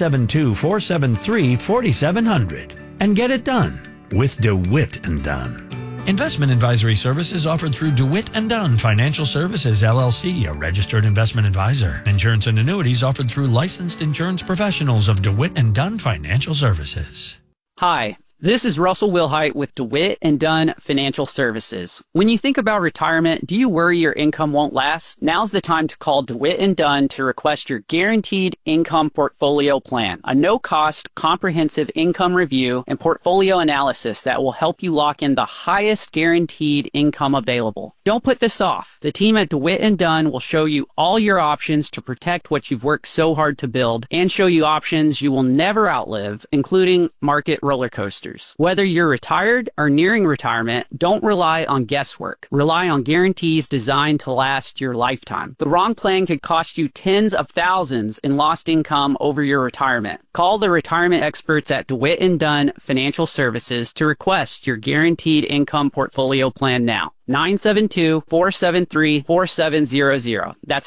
972-473-4700. And get it done with DeWitt & Dunn. Investment advisory services offered through DeWitt & Dunn Financial Services, LLC, a registered investment advisor. Insurance and annuities offered through licensed insurance professionals of DeWitt & Dunn Financial Services. Hi, this is Russell Wilhite with DeWitt & Dunn Financial Services. When you think about retirement, do you worry your income won't last? Now's the time to call DeWitt & Dunn to request your guaranteed income portfolio plan, a no-cost, comprehensive income review and portfolio analysis that will help you lock in the highest guaranteed income available. Don't put this off. The team at DeWitt & Dunn will show you all your options to protect what you've worked so hard to build and show you options you will never outlive, including market roller coasters. users. Whether you're retired or nearing retirement, don't rely on guesswork. Rely on guarantees designed to last your lifetime. The wrong plan could cost you tens of thousands in lost income over your retirement. Call the retirement experts at DeWitt & Dunn Financial Services to request your guaranteed income portfolio plan now. 972-473-4700. That's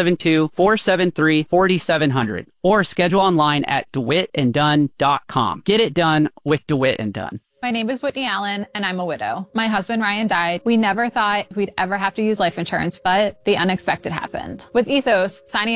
972-473-4700. Or schedule online at DeWittandDunn.com. Get it done with DeWitt & Dunn. My name is Whitney Allen, and I'm a widow. My husband, Ryan, died. We never thought we'd ever have to use life insurance, but the unexpected happened. With Ethos, signing